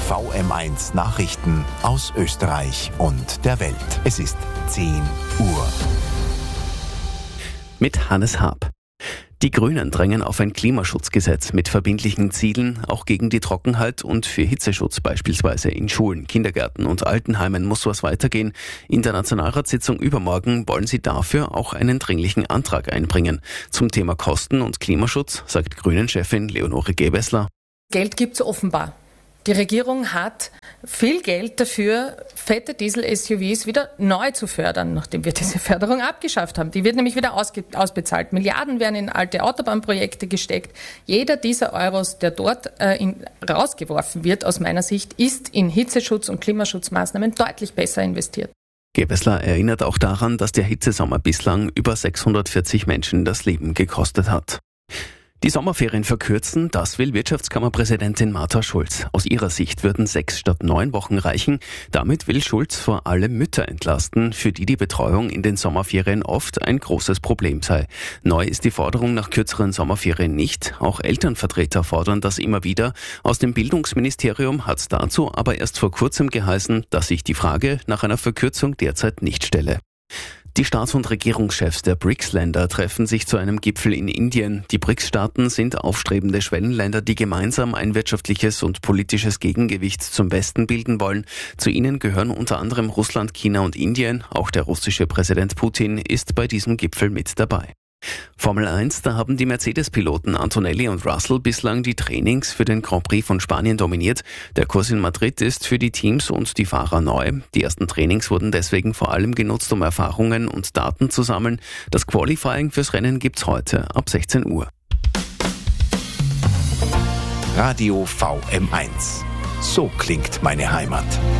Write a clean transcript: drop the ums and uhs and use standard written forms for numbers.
VM1 Nachrichten aus Österreich und der Welt. Es ist 10 Uhr. Mit Hannes Haab. Die Grünen drängen auf ein Klimaschutzgesetz mit verbindlichen Zielen, auch gegen die Trockenheit und für Hitzeschutz beispielsweise in Schulen, Kindergärten und Altenheimen muss was weitergehen. In der Nationalratssitzung übermorgen wollen sie dafür auch einen dringlichen Antrag einbringen. Zum Thema Kosten und Klimaschutz sagt Grünen-Chefin Leonore Gewessler: Geld gibt's offenbar. Die Regierung hat viel Geld dafür, fette Diesel-SUVs wieder neu zu fördern, nachdem wir diese Förderung abgeschafft haben. Die wird nämlich wieder ausbezahlt. Milliarden werden in alte Autobahnprojekte gesteckt. Jeder dieser Euros, der dort rausgeworfen wird, aus meiner Sicht, ist in Hitzeschutz- und Klimaschutzmaßnahmen deutlich besser investiert. Gewessler erinnert auch daran, dass der Hitzesommer bislang über 640 Menschen das Leben gekostet hat. Die Sommerferien verkürzen, das will Wirtschaftskammerpräsidentin Martha Schulz. Aus ihrer Sicht würden 6 statt 9 Wochen reichen. Damit will Schulz vor allem Mütter entlasten, für die die Betreuung in den Sommerferien oft ein großes Problem sei. Neu ist die Forderung nach kürzeren Sommerferien nicht. Auch Elternvertreter fordern das immer wieder. Aus dem Bildungsministerium hat es dazu aber erst vor kurzem geheißen, dass sich die Frage nach einer Verkürzung derzeit nicht stelle. Die Staats- und Regierungschefs der BRICS-Länder treffen sich zu einem Gipfel in Indien. Die BRICS-Staaten sind aufstrebende Schwellenländer, die gemeinsam ein wirtschaftliches und politisches Gegengewicht zum Westen bilden wollen. Zu ihnen gehören unter anderem Russland, China und Indien. Auch der russische Präsident Putin ist bei diesem Gipfel mit dabei. Formel 1, da haben die Mercedes-Piloten Antonelli und Russell bislang die Trainings für den Grand Prix von Spanien dominiert. Der Kurs in Madrid ist für die Teams und die Fahrer neu. Die ersten Trainings wurden deswegen vor allem genutzt, um Erfahrungen und Daten zu sammeln. Das Qualifying fürs Rennen gibt's heute ab 16 Uhr. Radio VM1. So klingt meine Heimat.